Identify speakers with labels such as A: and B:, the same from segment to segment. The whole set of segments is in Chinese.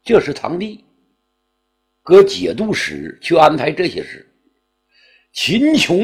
A: 这是堂弟，搁节度使去安排这些事。秦琼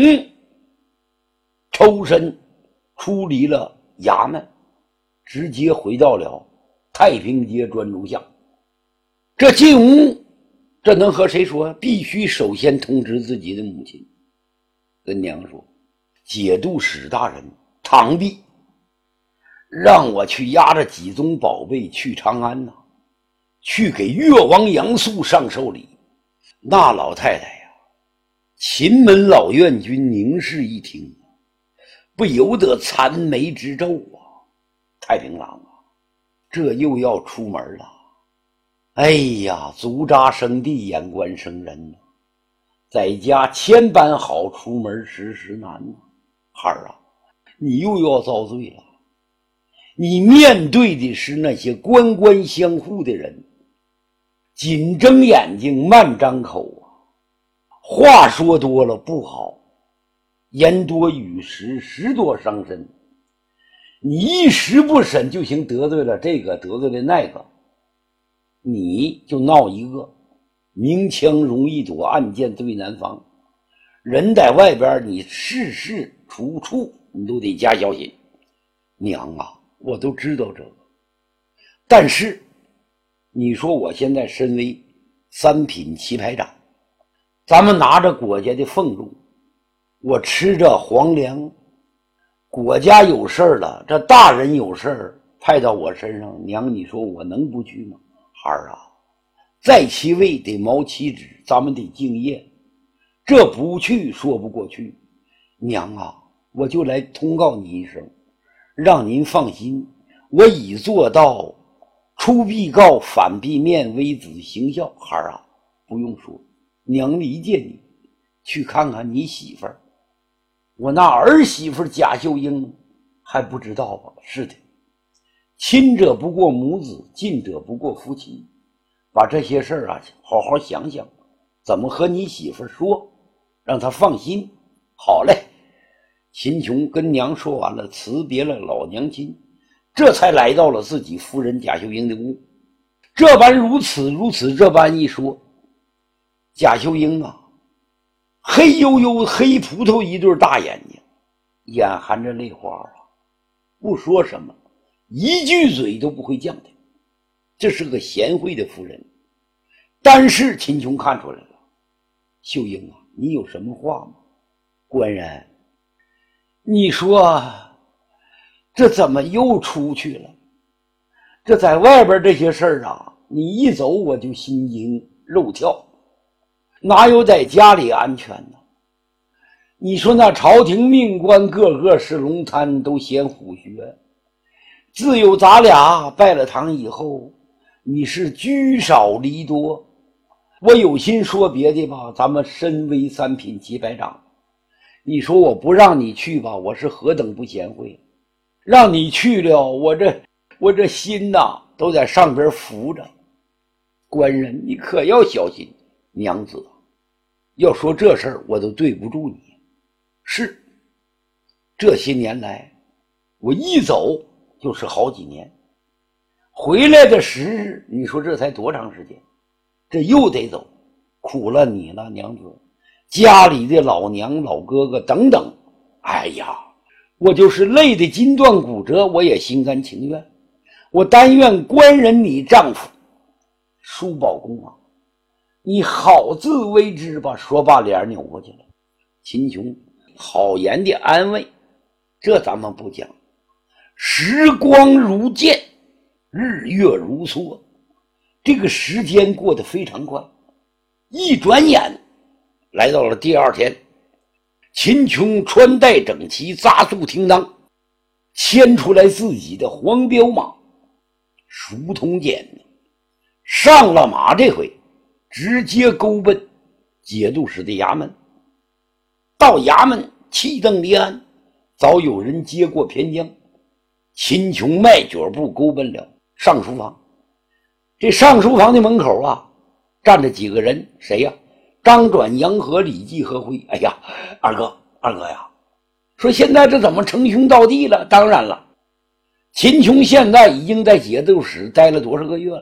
A: 抽身出离了衙门，直接回到了太平街专诸巷。这进屋，这能和谁说？必须首先通知自己的母亲，跟娘说：节度使大人，堂弟让我去押着几宗宝贝去长安呐，去给越王杨素上寿礼。那老太太呀，秦门老院君凝视一听，不由得残眉直皱啊！太平郎啊，这又要出门了。哎呀，足扎生地，眼观生人呐，在家千般好，出门时时难呐。孩儿啊，你又要遭罪了。你面对的是那些官官相护的人，紧睁眼睛慢张口啊，话说多了不好，言多语实，实多伤身。你一时不审就行，得罪了这个，得罪了那个，你就闹一个明枪容易躲，暗箭最难防。人在外边，你事事处处你都得加小心。娘啊，我都知道这个，但是你说我现在身为三品棋牌长，咱们拿着国家的俸禄，我吃着皇粮，国家有事了，这大人有事派到我身上，娘你说我能不去吗？孩儿啊，在其位得谋其职，咱们得敬业，这不去说不过去。娘啊，我就来通告你一声，让您放心，我已做到出必告，反必面，微子行孝。孩儿啊，不用说，娘理解你，去看看你媳妇儿。我那儿媳妇贾秀英还不知道吧？是的，亲者不过母子，近者不过夫妻。把这些事儿啊好好想想，怎么和你媳妇说，让她放心。好嘞。秦琼跟娘说完了，辞别了老娘亲，这才来到了自己夫人贾秀英的屋。这般如此，这般一说，贾秀英啊，黑黝黝黑葡萄一对大眼睛，眼含着泪花啊，不说什么，一句嘴都不会犟的。这是个贤惠的夫人。但是秦琼看出来了，秀英啊，你有什么话吗？官人，你说这怎么又出去了？这在外边这些事儿啊，你一走我就心惊肉跳，哪有在家里安全呢？你说那朝廷命官个个是龙滩，都嫌虎穴。自有咱俩拜了堂以后，你是聚少离多。我有心说别的吧，咱们身为三品棋牌长，你说我不让你去吧，我是何等不贤惠。让你去了，我这心呐都在上边浮着。官人你可要小心。娘子，要说这事儿我都对不住你。是，这些年来我一走就是好几年，回来的时日你说这才多长时间，这又得走，苦了你了娘子，家里的老娘老哥哥等等。哎呀，我就是累得筋断骨折，我也心甘情愿。我但愿官人你丈夫叔宝公啊，你好自为之吧。说罢脸扭过去了。秦琼好言的安慰，这咱们不讲。时光如箭，日月如梭，这个时间过得非常快，一转眼来到了第二天。秦琼穿戴整齐，扎素厅当，牵出来自己的黄骠马，熟通剑，上了马，这回直接勾奔节度使的衙门。到衙门气瞪离鞍，早有人接过偏将。秦琼迈脚步勾奔了上书房。这上书房的门口啊，站着几个人。谁呀？张转、杨和、李继、何辉。哎呀，二哥呀，说现在这怎么称兄道弟了？当然了，秦琼现在已经在节度使待了多少个月了。